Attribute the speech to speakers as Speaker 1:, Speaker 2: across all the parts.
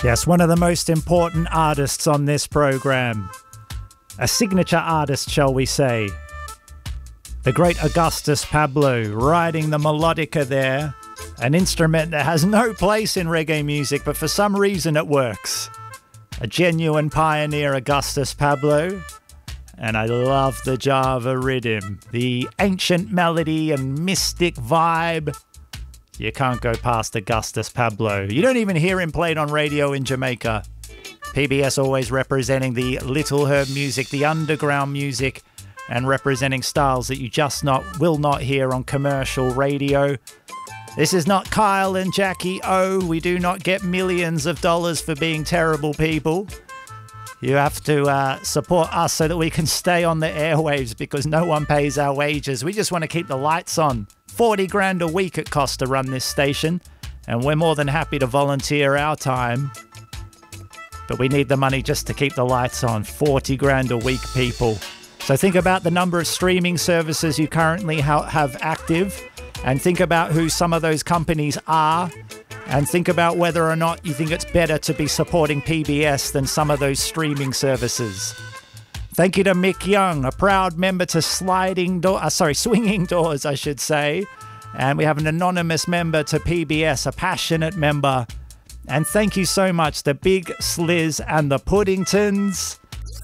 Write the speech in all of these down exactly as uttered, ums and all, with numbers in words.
Speaker 1: Yes, one of the most important artists on this program. A signature artist, shall we say. The great Augustus Pablo, riding the melodica there. An instrument that has no place in reggae music, but for some reason it works. A genuine pioneer, Augustus Pablo. And I love the Java rhythm. The ancient melody and mystic vibe. You can't go past Augustus Pablo. You don't even hear him played on radio in Jamaica. P B S always representing the Little Herb music, the underground music, and representing styles that you just not will not hear on commercial radio. This is not Kyle and Jackie O. We do not get millions of dollars for being terrible people. You have to uh, support us so that we can stay on the airwaves because no one pays our wages. We just want to keep the lights on. forty grand a week it costs to run this station, and we're more than happy to volunteer our time. But we need the money just to keep the lights on. forty grand a week, people. So think about the number of streaming services you currently ha- have active, and think about who some of those companies are, and think about whether or not you think it's better to be supporting P B S than some of those streaming services. Thank you to Mick Young, a proud member to Sliding Door, uh, sorry, Swinging Doors, I should say. And we have an anonymous member to P B S, a passionate member. And thank you so much to Big Sliz and the Puddingtons.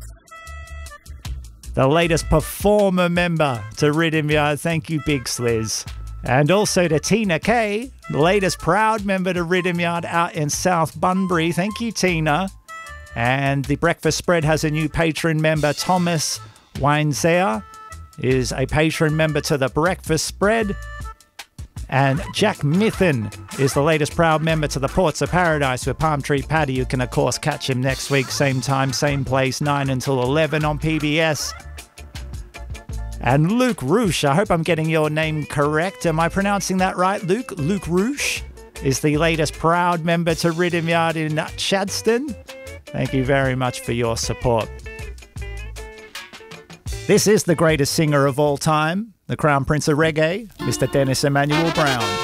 Speaker 1: The latest performer member to Rhythm Yard. Thank you, Big Sliz. And also to Tina K, the latest proud member to Rhythm Yard out in South Bunbury. Thank you, Tina. And the Breakfast Spread has a new patron member. Thomas Weinzea is a patron member to the Breakfast Spread. And Jack Mithen is the latest proud member to the Ports of Paradise with Palm Tree Paddy. You can, of course, catch him next week, same time, same place, nine until eleven on P B S. And Luke Roosh, I hope I'm getting your name correct. Am I pronouncing that right, Luke? Luke Roosh is the latest proud member to Rhythm Yard in Chadstone. Thank you very much for your support. This is the greatest singer of all time, the Crown Prince of Reggae, Mister Dennis Emmanuel Brown.